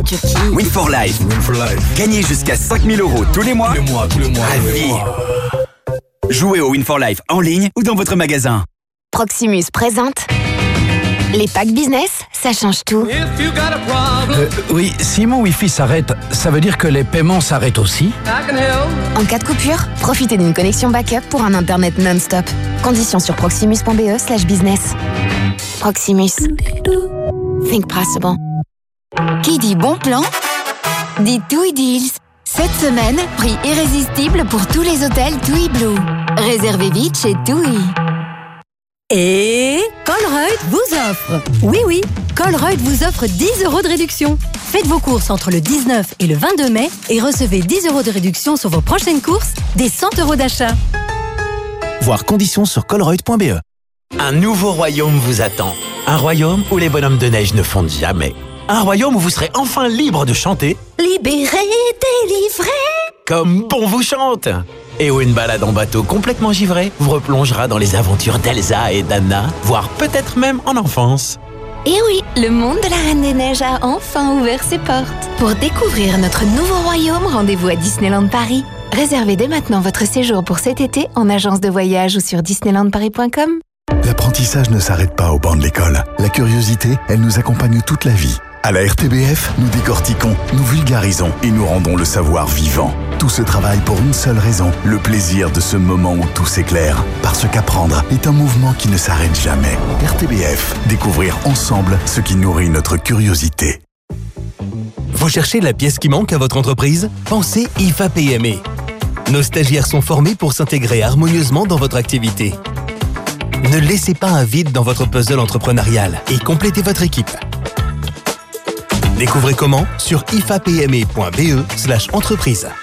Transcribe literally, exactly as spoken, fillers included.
en Turquie. Win for Life. Win for Life. Gagnez jusqu'à cinq mille euros tous les mois. Tous les mois, tous les mois. À vie. Jouez au Win for Life en ligne ou dans votre magasin. Proximus présente les packs business, ça change tout. Euh, oui, si mon Wi-Fi s'arrête, ça veut dire que les paiements s'arrêtent aussi? En cas de coupure, profitez d'une connexion backup pour un internet non-stop. Conditions sur proximus.be slash business. Proximus. Think possible. Qui dit bon plan dit TUI Deals. Cette semaine, prix irrésistible pour tous les hôtels TUI Blue. Réservez vite chez TUI. Et Colruyt vous offre. Oui, oui, Colruyt vous offre dix euros de réduction. Faites vos courses entre le dix-neuf et le vingt-deux mai et recevez dix euros de réduction sur vos prochaines courses, des cent euros d'achat. Voir conditions sur colruyt point b e. Un nouveau royaume vous attend. Un royaume où les bonhommes de neige ne fondent jamais. Un royaume où vous serez enfin libre de chanter. Libéré, délivré. Comme bon vous chante. Et où une balade en bateau complètement givré vous replongera dans les aventures d'Elsa et d'Anna, voire peut-être même en enfance. Et oui, le monde de la Reine des Neiges a enfin ouvert ses portes. Pour découvrir notre nouveau royaume, rendez-vous à Disneyland Paris. Réservez dès maintenant votre séjour pour cet été en agence de voyage ou sur disneyland paris point com. L'apprentissage ne s'arrête pas au banc de l'école. La curiosité, elle nous accompagne toute la vie. À la R T B F, nous décortiquons, nous vulgarisons et nous rendons le savoir vivant. Tout ce travail pour une seule raison, le plaisir de ce moment où tout s'éclaire. Parce qu'apprendre est un mouvement qui ne s'arrête jamais. R T B F, découvrir ensemble ce qui nourrit notre curiosité. Vous cherchez la pièce qui manque à votre entreprise? Pensez I F A P M E. Nos stagiaires sont formés pour s'intégrer harmonieusement dans votre activité. Ne laissez pas un vide dans votre puzzle entrepreneurial et complétez votre équipe. Découvrez comment sur i f a p m e point b e slash entreprise.